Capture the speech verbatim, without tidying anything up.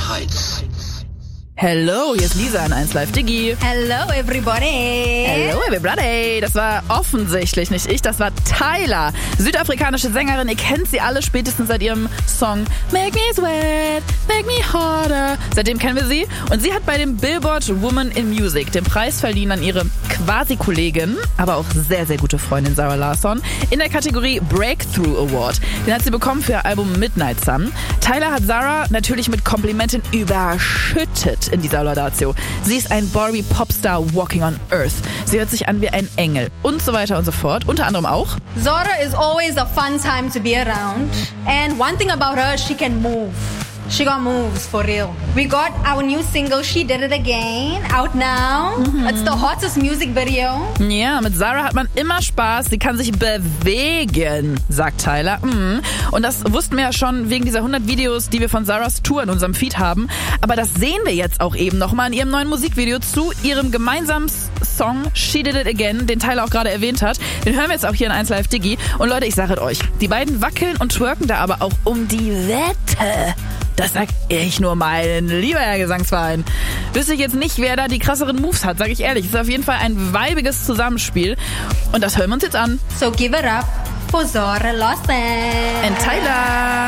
Heights. Hello, hier ist Lisa in eins Live Diggi. Hello everybody. Hello everybody. Das war offensichtlich nicht ich, das war Tyla. Südafrikanische Sängerin, ihr kennt sie alle spätestens seit ihrem Song Make Me Sweat, Make Me Harder. Seitdem kennen wir sie. Und sie hat bei dem Billboard Woman in Music den Preis verliehen an ihre Quasi-Kollegin, aber auch sehr, sehr gute Freundin Zara Larsson in der Kategorie Breakthrough Award. Den hat sie bekommen für ihr Album Midnight Sun. Tyla hat Zara natürlich mit Komplimenten überschüttet in dieser Laudatio. Sie ist ein Barbie Popstar walking on earth. Sie hört sich an wie ein Engel und so weiter und so fort. Unter anderem auch Zara is always a fun time to be around. And one thing about her, she can move. She got moves, for real. We got our new single, She Did It Again, out now. Mm-hmm. It's the hottest music video. Ja, mit Zara hat man immer Spaß. Sie kann sich bewegen, sagt Tyla. Mm. Und das wussten wir ja schon wegen dieser hundert Videos, die wir von Zaras Tour in unserem Feed haben. Aber das sehen wir jetzt auch eben nochmal in ihrem neuen Musikvideo zu ihrem gemeinsamen Song She Did It Again, den Tyla auch gerade erwähnt hat. Den hören wir jetzt auch hier in eins Live Diggi. Und Leute, ich sage es euch, die beiden wackeln und twerken da aber auch um die Wette. Das sag ich nur mein lieber Herr Gesangsverein. Wüsste ich jetzt nicht, wer da die krasseren Moves hat, sag ich ehrlich. Es ist auf jeden Fall ein weibiges Zusammenspiel. Und das hören wir uns jetzt an. So give it up for Zara Larsson. And Tyla.